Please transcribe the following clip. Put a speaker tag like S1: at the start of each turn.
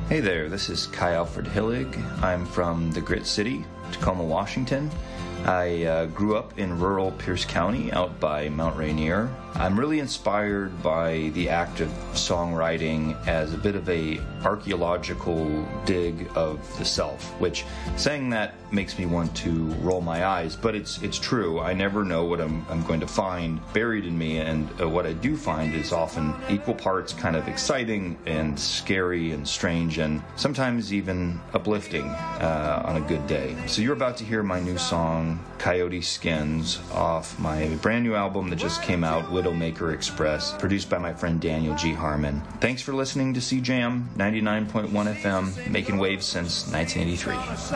S1: Hey there, this is Kai Alfred Hillig. I'm from the Grit City, Tacoma, Washington. I grew up in rural Pierce County out by Mount Rainier. I'm really inspired by the act of songwriting as a bit of a archaeological dig of the self, which saying that makes me want to roll my eyes, but it's true. I never know what I'm going to find buried in me, and what I do find is often equal parts kind of exciting and scary and strange and sometimes even uplifting on a good day. So you're about to hear my new song, Coyote Skins, off my brand new album that just came out, Widowmaker Express, produced by my friend Daniel G. Harmon. Thanks for listening to CJAM 99.1 FM, making waves since 1983.